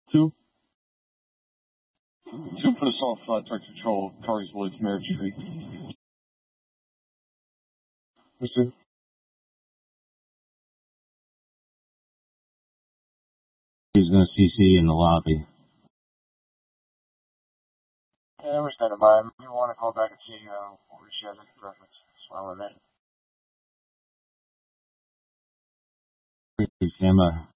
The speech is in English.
Two put us off direct control, Curry's Woods, Merritt Street. Mister? He's going to CC in the lobby. Yeah, we're standing by. If you want to call back and see what she has a reference. That's fine with that. Stand by.